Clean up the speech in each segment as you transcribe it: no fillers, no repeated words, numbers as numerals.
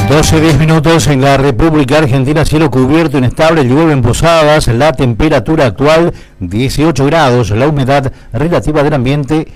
12:10 en la República Argentina, cielo cubierto, inestable, llueve en Posadas, la temperatura actual 18 grados, la humedad relativa del ambiente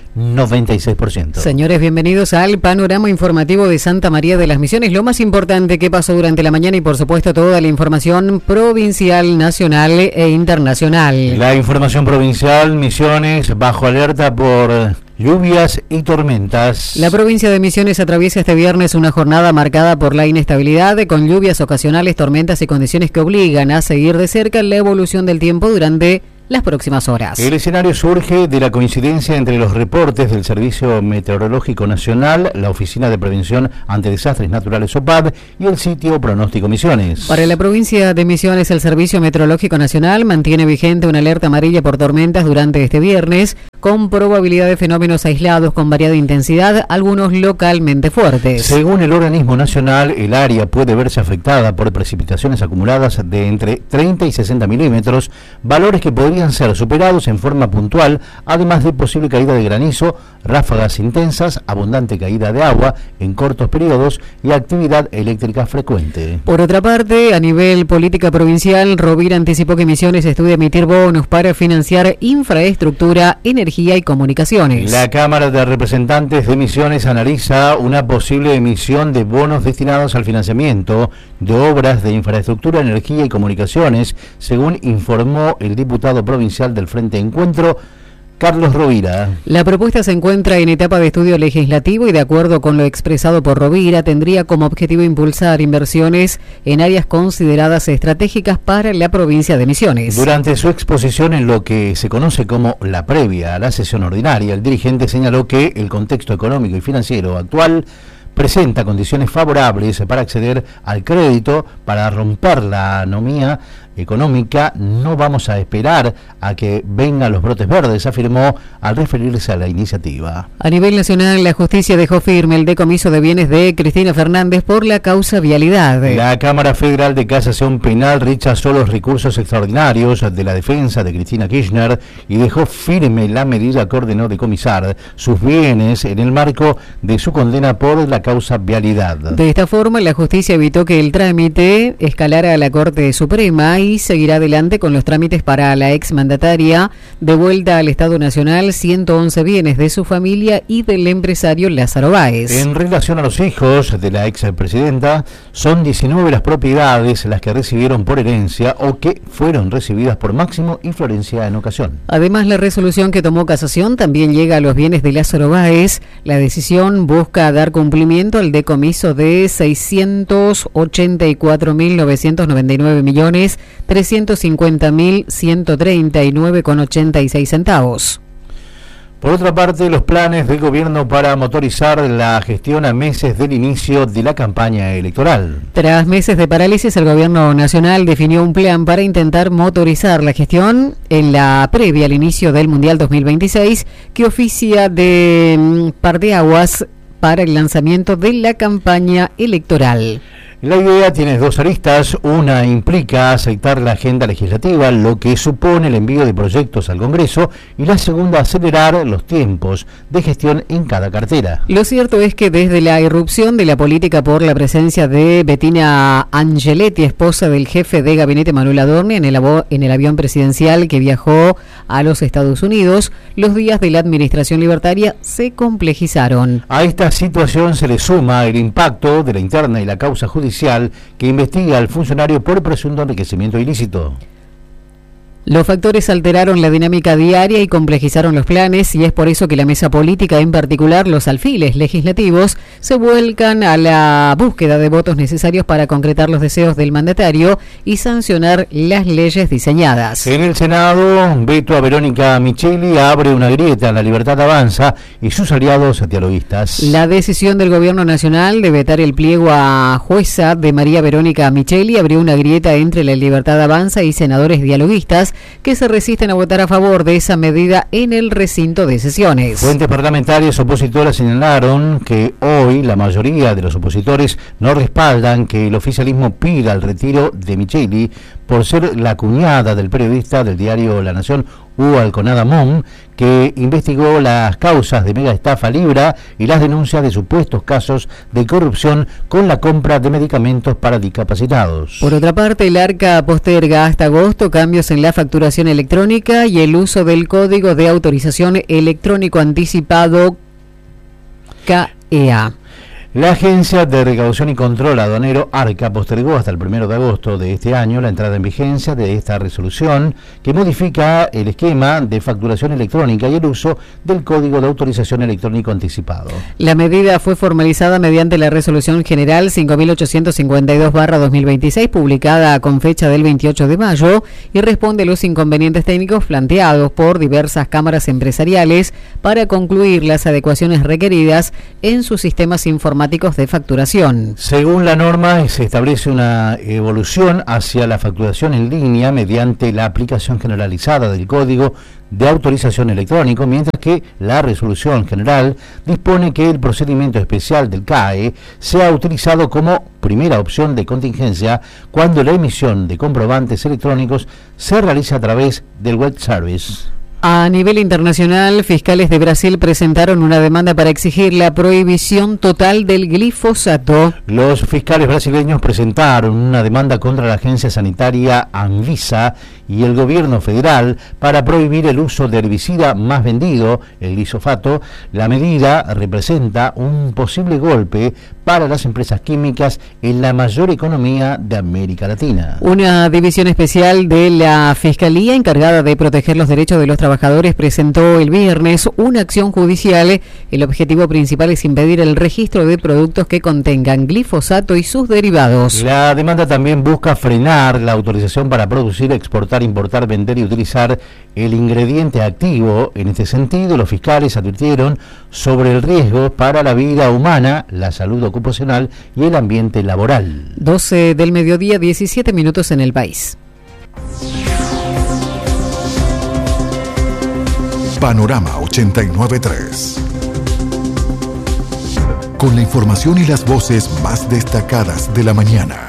96%. Señores, bienvenidos al panorama informativo de Santa María de las Misiones, lo más importante que pasó durante la mañana y por supuesto toda la información provincial, nacional e internacional. La información provincial, Misiones bajo alerta por lluvias y tormentas. La provincia de Misiones atraviesa este viernes una jornada marcada por la inestabilidad, con lluvias ocasionales, tormentas y condiciones que obligan a seguir de cerca la evolución del tiempo durante las próximas horas. El escenario surge de la coincidencia entre los reportes del Servicio Meteorológico Nacional, la Oficina de Prevención ante Desastres Naturales OPAD y el sitio Pronóstico Misiones. Para la provincia de Misiones, el Servicio Meteorológico Nacional mantiene vigente una alerta amarilla por tormentas durante este viernes, con probabilidad de fenómenos aislados con variada intensidad, algunos localmente fuertes. Según el organismo nacional, el área puede verse afectada por precipitaciones acumuladas de entre 30 y 60 milímetros, valores que podrían ser superados en forma puntual, además de posible caída de granizo, ráfagas intensas, abundante caída de agua en cortos periodos y actividad eléctrica frecuente. Por otra parte, a nivel política provincial, Rovira anticipó que Misiones estudia emitir bonos para financiar infraestructura, energía y comunicaciones. La Cámara de Representantes de Misiones analiza una posible emisión de bonos destinados al financiamiento de obras de infraestructura, energía y comunicaciones, según informó el diputado provincial del Frente Encuentro, Carlos Rovira. La propuesta se encuentra en etapa de estudio legislativo y, de acuerdo con lo expresado por Rovira, tendría como objetivo impulsar inversiones en áreas consideradas estratégicas para la provincia de Misiones. Durante su exposición en lo que se conoce como la previa a la sesión ordinaria, el dirigente señaló que el contexto económico y financiero actual presenta condiciones favorables para acceder al crédito para romper la anomía económica. No vamos a esperar a que vengan los brotes verdes, afirmó al referirse a la iniciativa. A nivel nacional, la justicia dejó firme el decomiso de bienes de Cristina Fernández por la causa vialidad. La Cámara Federal de Casación Penal rechazó los recursos extraordinarios de la defensa de Cristina Kirchner y dejó firme la medida que ordenó decomisar sus bienes en el marco de su condena por la causa vialidad. De esta forma, la justicia evitó que el trámite escalara a la Corte Suprema y seguirá adelante con los trámites para la exmandataria de vuelta al Estado Nacional 111 bienes de su familia y del empresario Lázaro Báez. En relación a los hijos de la expresidenta, son 19 las propiedades las que recibieron por herencia o que fueron recibidas por Máximo y Florencia en ocasión. Además, la resolución que tomó Casación también llega a los bienes de Lázaro Báez. La decisión busca dar cumplimiento al decomiso de 684.999.350.139,86 centavos. Por otra parte, los planes del gobierno para motorizar la gestión a meses del inicio de la campaña electoral. Tras meses de parálisis, el gobierno nacional definió un plan para intentar motorizar la gestión en la previa al inicio del Mundial 2026, que oficia de parteaguas para el lanzamiento de la campaña electoral. La idea tiene dos aristas. Una implica aceptar la agenda legislativa, lo que supone el envío de proyectos al Congreso, y la segunda, acelerar los tiempos de gestión en cada cartera. Lo cierto es que desde la irrupción de la política por la presencia de Bettina Angeletti, esposa del jefe de gabinete Manuel Adorni, en el avión presidencial que viajó a los Estados Unidos, los días de la administración libertaria se complejizaron. A esta situación se le suma el impacto de la interna y la causa judicial que investiga al funcionario por presunto enriquecimiento ilícito. Los factores alteraron la dinámica diaria y complejizaron los planes, y es por eso que la mesa política, en particular los alfiles legislativos, se vuelcan a la búsqueda de votos necesarios para concretar los deseos del mandatario y sancionar las leyes diseñadas. En el Senado, veto a Verónica Micheli abre una grieta en la Libertad Avanza y sus aliados dialoguistas. La decisión del Gobierno Nacional de vetar el pliego a jueza de María Verónica Micheli abrió una grieta entre la Libertad Avanza y senadores dialoguistas que se resisten a votar a favor de esa medida en el recinto de sesiones. Fuentes parlamentarias opositoras señalaron que hoy hoy la mayoría de los opositores no respaldan que el oficialismo pida el retiro de Micheli por ser la cuñada del periodista del diario La Nación, Hugo Alconada Mon, que investigó las causas de mega estafa Libra y las denuncias de supuestos casos de corrupción con la compra de medicamentos para discapacitados. Por otra parte, el ARCA posterga hasta agosto cambios en la facturación electrónica y el uso del Código de Autorización Electrónico Anticipado CAEA. La Agencia de Recaudación y Control Aduanero, ARCA, postergó hasta el 1 de agosto de este año la entrada en vigencia de esta resolución que modifica el esquema de facturación electrónica y el uso del Código de Autorización Electrónico Anticipado. La medida fue formalizada mediante la Resolución General 5.852/2026, publicada con fecha del 28 de mayo, y responde a los inconvenientes técnicos planteados por diversas cámaras empresariales para concluir las adecuaciones requeridas en sus sistemas informáticos de facturación. Según la norma, se establece una evolución hacia la facturación en línea mediante la aplicación generalizada del Código de Autorización Electrónico, mientras que la Resolución General dispone que el procedimiento especial del CAE sea utilizado como primera opción de contingencia cuando la emisión de comprobantes electrónicos se realiza a través del web service. A nivel internacional, fiscales de Brasil presentaron una demanda para exigir la prohibición total del glifosato. Los fiscales brasileños presentaron una demanda contra la agencia sanitaria Anvisa y el gobierno federal para prohibir el uso del herbicida más vendido, el glifosato. La medida representa un posible golpe para las empresas químicas en la mayor economía de América Latina. Una división especial de la Fiscalía encargada de proteger los derechos de los trabajadores presentó el viernes una acción judicial. El objetivo principal es impedir el registro de productos que contengan glifosato y sus derivados. La demanda también busca frenar la autorización para producir, exportar, importar, vender y utilizar el ingrediente activo. En este sentido, los fiscales advirtieron sobre el riesgo para la vida humana, la salud ocupacional y el ambiente laboral. 12 del mediodía, 17 minutos en el país. Panorama 89.3. Con la información y las voces más destacadas de la mañana.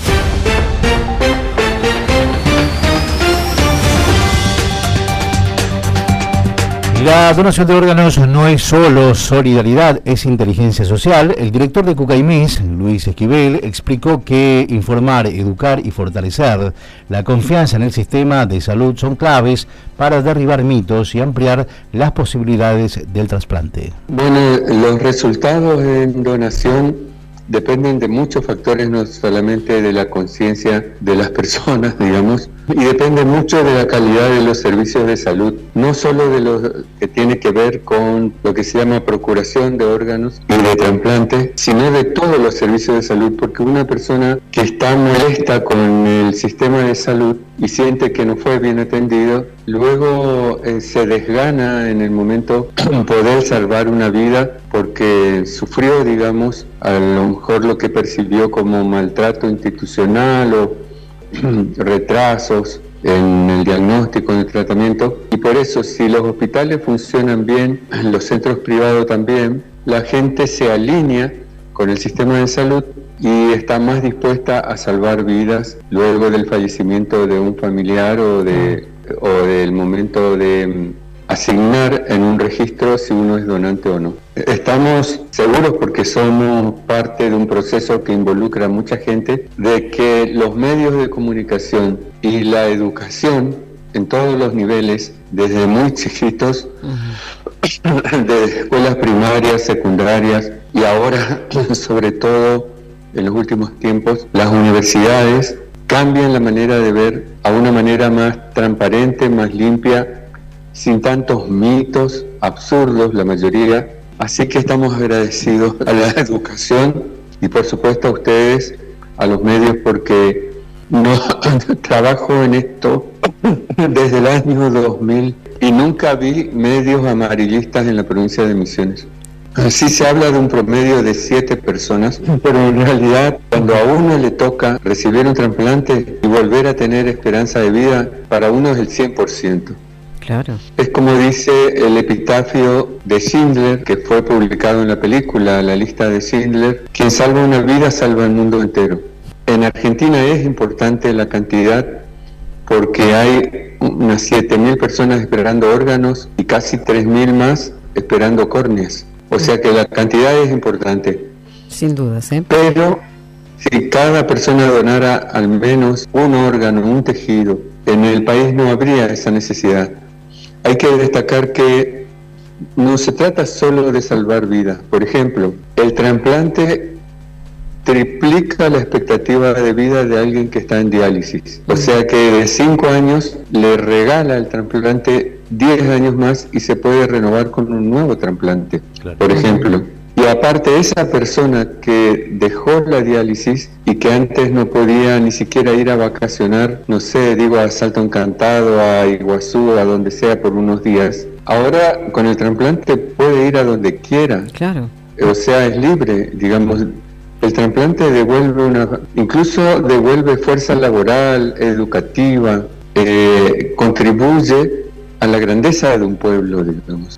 La donación de órganos no es solo solidaridad, es inteligencia social. El director de Cucaimís, Luis Esquivel, explicó que informar, educar y fortalecer la confianza en el sistema de salud son claves para derribar mitos y ampliar las posibilidades del trasplante. Bueno, los resultados en donación dependen de muchos factores, no solamente de la conciencia de las personas, digamos, y depende mucho de la calidad de los servicios de salud, no solo de lo que tiene que ver con lo que se llama procuración de órganos y de trasplante, sino de todos los servicios de salud, porque una persona que está molesta con el sistema de salud y siente que no fue bien atendido, luego se desgana en el momento poder salvar una vida porque sufrió, digamos, a lo mejor lo que percibió como maltrato institucional o retrasos en el diagnóstico, en el tratamiento, y por eso si los hospitales funcionan bien, los centros privados también, la gente se alinea con el sistema de salud y está más dispuesta a salvar vidas luego del fallecimiento de un familiar o del momento de asignar en un registro si uno es donante o no. Estamos seguros, porque somos parte de un proceso que involucra a mucha gente, de que los medios de comunicación y la educación en todos los niveles, desde muy chiquitos, de escuelas primarias, secundarias y ahora, sobre todo en los últimos tiempos, las universidades cambian la manera de ver a una manera más transparente, más limpia, sin tantos mitos absurdos, la mayoría. Así que estamos agradecidos a la educación y por supuesto a ustedes, a los medios, porque no trabajo en esto desde el año 2000 y nunca vi medios amarillistas en la provincia de Misiones. Sí se habla de un promedio de 7 personas, pero en realidad cuando a uno le toca recibir un trasplante y volver a tener esperanza de vida, para uno es el 100%. Claro. Es como dice el epitafio de Schindler, que fue publicado en la película La lista de Schindler: quien salva una vida salva el mundo entero. En Argentina es importante la cantidad porque hay unas 7.000 personas esperando órganos y casi 3.000 más esperando córneas. O sea que la cantidad es importante. Sin dudas, ¿eh? Pero si cada persona donara al menos un órgano, un tejido, en el país no habría esa necesidad. Hay que destacar que no se trata solo de salvar vidas. Por ejemplo, el trasplante triplica la expectativa de vida de alguien que está en diálisis. O sea que de 5 años le regala el trasplante 10 años más y se puede renovar con un nuevo trasplante, claro, por ejemplo. Y aparte, esa persona que dejó la diálisis y que antes no podía ni siquiera ir a vacacionar, no sé, digo a Salto Encantado, a Iguazú, a donde sea por unos días, ahora con el trasplante puede ir a donde quiera. Claro. O sea, es libre, digamos. El trasplante incluso devuelve fuerza laboral, educativa, contribuye a la grandeza de un pueblo, digamos.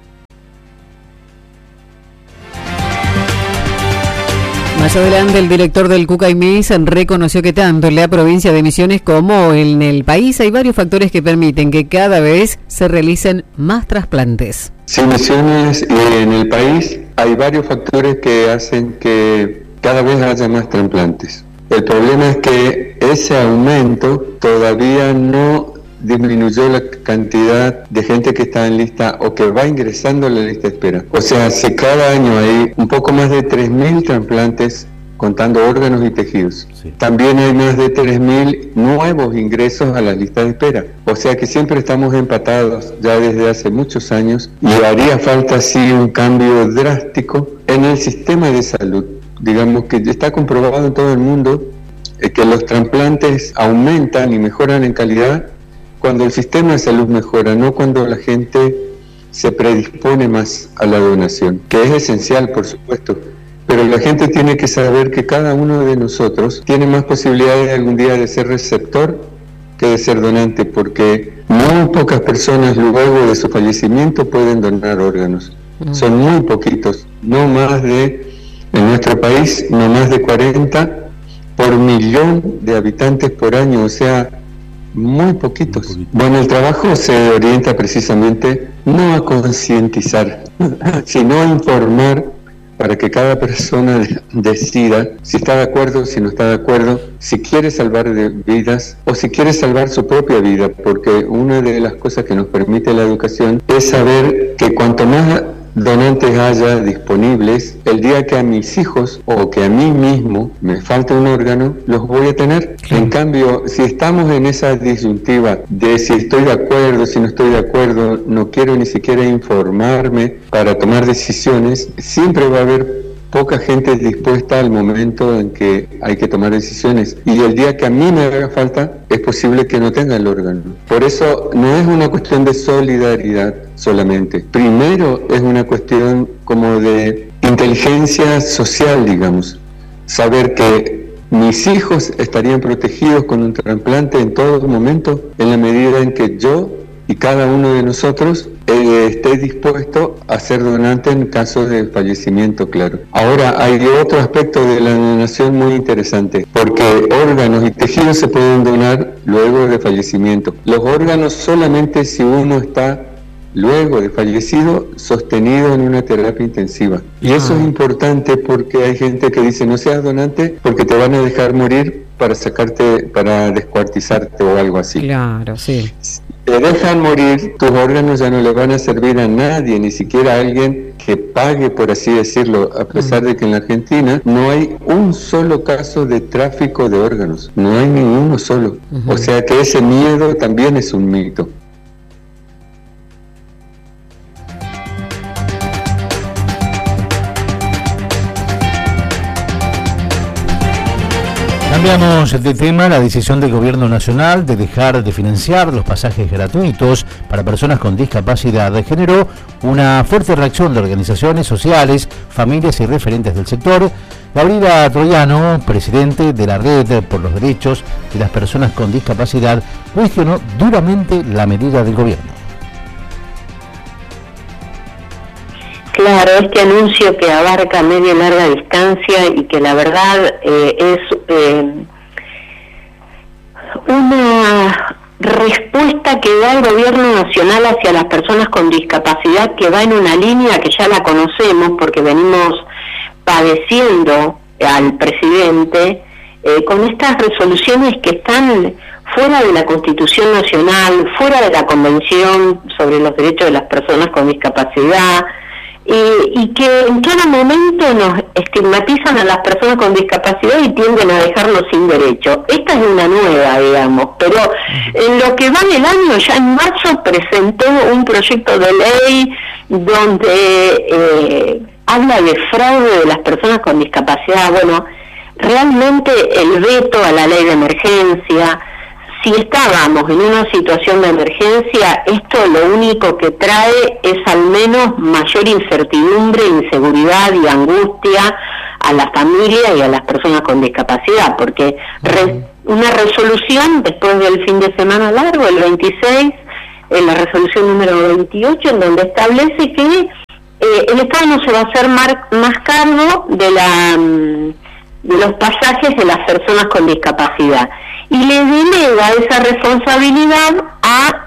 Más adelante, el director del CUCAIMIS reconoció que tanto en la provincia de Misiones como en el país hay varios factores que permiten que cada vez se realicen más trasplantes. Sí, Misiones y en el país hay varios factores que hacen que cada vez haya más trasplantes. El problema es que ese aumento todavía no disminuyó la cantidad de gente que está en lista o que va ingresando a la lista de espera. O sea, si cada año hay un poco más de 3.000 trasplantes contando órganos y tejidos, sí, también hay más de 3.000 nuevos ingresos a la lista de espera. O sea que siempre estamos empatados ya desde hace muchos años y haría falta sí un cambio drástico en el sistema de salud. Digamos que está comprobado en todo el mundo que los trasplantes aumentan y mejoran en calidad cuando el sistema de salud mejora, no cuando la gente se predispone más a la donación, que es esencial, por supuesto, pero la gente tiene que saber que cada uno de nosotros tiene más posibilidades algún día de ser receptor que de ser donante, porque muy pocas personas luego de su fallecimiento pueden donar órganos. Son muy poquitos, no más de, en nuestro país, no más de 40 por millón de habitantes por año, o sea, muy poquitos. Bueno, el trabajo se orienta precisamente no a concientizar, sino a informar para que cada persona decida si está de acuerdo, si no está de acuerdo, si quiere salvar vidas o si quiere salvar su propia vida, porque una de las cosas que nos permite la educación es saber que cuanto más donantes haya disponibles, el día que a mis hijos o que a mí mismo me falte un órgano, los voy a tener. En cambio, si estamos en esa disyuntiva de si estoy de acuerdo, si no estoy de acuerdo, no quiero ni siquiera informarme para tomar decisiones, siempre va a haber poca gente dispuesta al momento en que hay que tomar decisiones, y el día que a mí me haga falta es posible que no tenga el órgano. Por eso no es una cuestión de solidaridad solamente, primero es una cuestión como de inteligencia social, digamos, saber que mis hijos estarían protegidos con un trasplante en todo momento en la medida en que yo y cada uno de nosotros esté dispuesto a ser donante en caso de fallecimiento, claro. Ahora, hay otro aspecto de la donación muy interesante, porque órganos y tejidos se pueden donar luego de fallecimiento. Los órganos solamente si uno está luego de fallecido sostenido en una terapia intensiva. Y eso es importante porque hay gente que dice no seas donante porque te van a dejar morir para sacarte, para descuartizarte o algo así. Claro, sí. Te dejan morir, tus órganos ya no le van a servir a nadie, ni siquiera a alguien que pague, por así decirlo, a pesar de que en la Argentina no hay un solo caso de tráfico de órganos, no hay ni uno solo. O sea que ese miedo también es un mito. Cambiamos de tema. La decisión del Gobierno Nacional de dejar de financiar los pasajes gratuitos para personas con discapacidad generó una fuerte reacción de organizaciones sociales, familias y referentes del sector. Gabriela Troyano, presidente de la Red por los Derechos de las Personas con Discapacidad, cuestionó duramente la medida del Gobierno. Claro, este anuncio que abarca media y larga distancia y que la verdad es una respuesta que da el gobierno nacional hacia las personas con discapacidad, que va en una línea que ya la conocemos porque venimos padeciendo al presidente con estas resoluciones que están fuera de la Constitución Nacional, fuera de la Convención sobre los Derechos de las Personas con Discapacidad, y que en todo momento nos estigmatizan a las personas con discapacidad y tienden a dejarnos sin derecho. Esta es una nueva, digamos, pero en lo que va del año, ya en marzo presentó un proyecto de ley donde habla de fraude de las personas con discapacidad. Bueno, realmente el veto a la ley de emergencia, si estábamos en una situación de emergencia, esto lo único que trae es al menos mayor incertidumbre, inseguridad y angustia a la familia y a las personas con discapacidad, porque una resolución después del fin de semana largo, el 26, la resolución número 28, en donde establece que el Estado no se va a hacer más cargo de los pasajes de las personas con discapacidad, y le delega esa responsabilidad a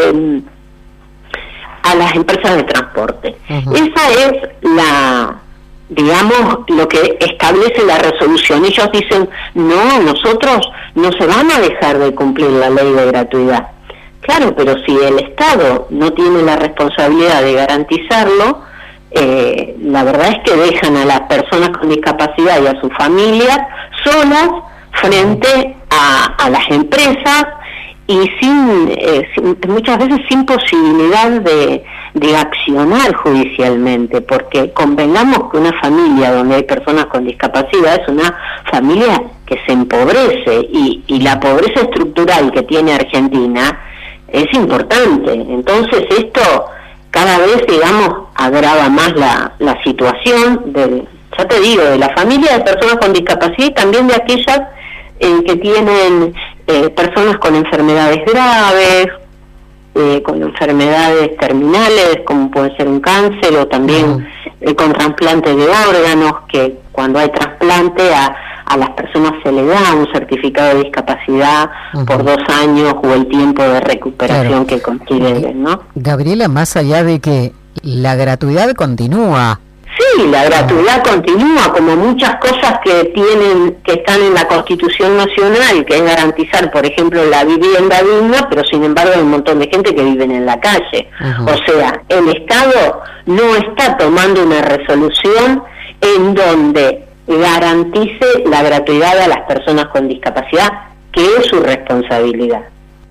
las empresas de transporte. Esa es digamos, lo que establece la resolución. Ellos dicen, no, nosotros no se van a dejar de cumplir la ley de gratuidad. Claro, pero si el Estado no tiene la responsabilidad de garantizarlo, la verdad es que dejan a las personas con discapacidad y a sus familias solas frente a las empresas y muchas veces sin posibilidad de accionar judicialmente, porque convengamos que una familia donde hay personas con discapacidad es una familia que se empobrece, y la pobreza estructural que tiene Argentina es importante. Entonces esto cada vez, digamos, agrava más la situación ya te digo, de la familia de personas con discapacidad y también de aquellas que tienen personas con enfermedades graves, con enfermedades terminales, como puede ser un cáncer, o también con trasplante de órganos, que cuando hay trasplante a las personas se le da un certificado de discapacidad por 2 años o el tiempo de recuperación que consideren, ¿no? Gabriela, más allá de que la gratuidad continúa. Sí, la gratuidad continúa, como muchas cosas que están en la Constitución Nacional, que es garantizar, por ejemplo, la vivienda digna, pero sin embargo hay un montón de gente que vive en la calle. O sea, el Estado no está tomando una resolución en donde garantice la gratuidad a las personas con discapacidad, que es su responsabilidad.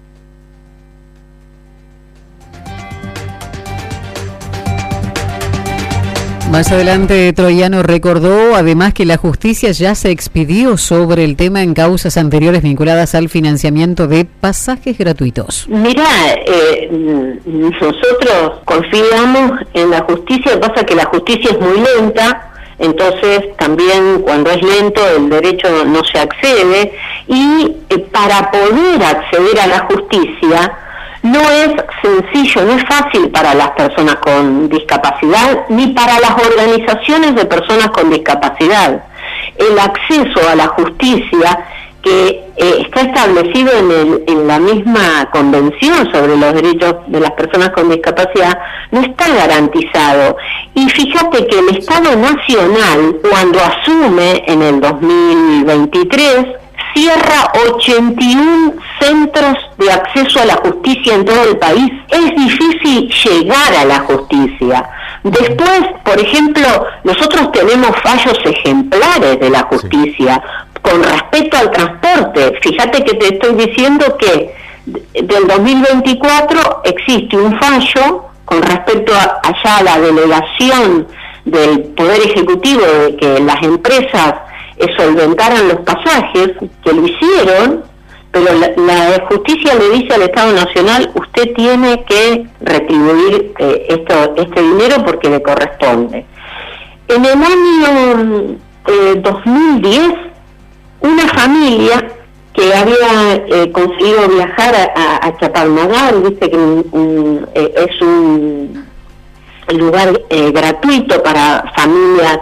Más adelante, Troiano recordó además que la justicia ya se expidió sobre el tema en causas anteriores vinculadas al financiamiento de pasajes gratuitos. Mirá, nosotros confiamos en la justicia, pasa que la justicia es muy lenta, entonces también cuando es lento el derecho no se accede, y para poder acceder a la justicia no es sencillo, no es fácil para las personas con discapacidad ni para las organizaciones de personas con discapacidad. El acceso a la justicia, que está establecido en la misma Convención sobre los Derechos de las Personas con Discapacidad, no está garantizado. Y fíjate que el Estado Nacional, cuando asume en el 2023, cierra 81 centros de acceso a la justicia en todo el país. Es difícil llegar a la justicia. Después, por ejemplo, nosotros tenemos fallos ejemplares de la justicia con respecto al transporte. Fíjate que te estoy diciendo que del 2024 existe un fallo con respecto a la delegación del Poder Ejecutivo de que las empresas solventaran los pasajes, que lo hicieron, pero la justicia le dice al Estado Nacional: usted tiene que retribuir este dinero porque le corresponde. En el año 2010, una familia que había conseguido viajar a Chapadmalal, viste que es lugar gratuito para familias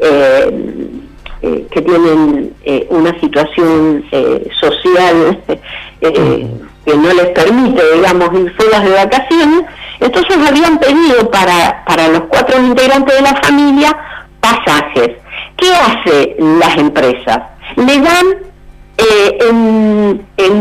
que tienen una situación social que no les permite, digamos, ir solas de vacaciones. Entonces habían pedido para los 4 integrantes de la familia pasajes. ¿Qué hacen las empresas? Le dan en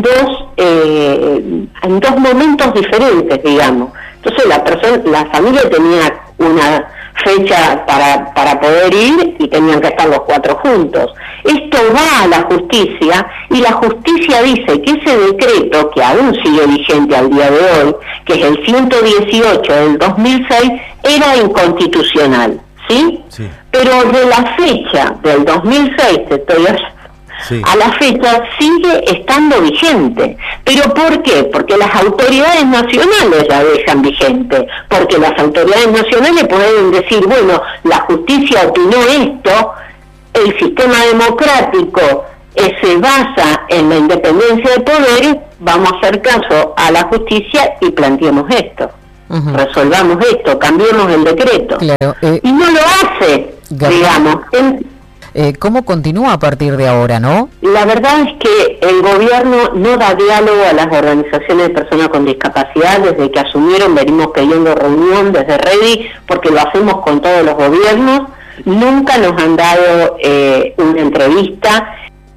dos momentos diferentes, digamos. Entonces la familia tenía una fecha para poder ir y tenían que estar los 4 juntos. Esto va a la justicia y la justicia dice que ese decreto, que aún sigue vigente al día de hoy, que es el 118 del 2006, era inconstitucional, ¿sí? Sí. Pero de la fecha del 2006, sí, a la fecha sigue estando vigente. ¿Pero por qué? Porque las autoridades nacionales la dejan vigente, porque las autoridades nacionales pueden decir, bueno, la justicia opinó esto, el sistema democrático se basa en la independencia de poderes, vamos a hacer caso a la justicia y planteemos esto. Resolvamos esto, cambiemos el decreto. Claro, y no lo hace, digamos. ¿Cómo continúa a partir de ahora, no? La verdad es que el gobierno no da diálogo a las organizaciones de personas con discapacidad. Desde que asumieron venimos pidiendo reunión desde REDI, porque lo hacemos con todos los gobiernos. Nunca nos han dado una entrevista.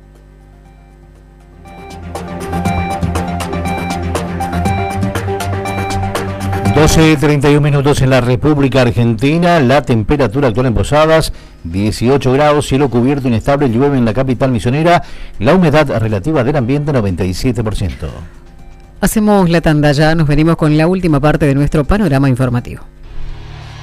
(12:31) en la República Argentina. La temperatura actual en Posadas, 18 grados, cielo cubierto, inestable, llueve en la capital misionera. La humedad relativa del ambiente, 97%. Hacemos la tanda ya, nos venimos con la última parte de nuestro panorama informativo.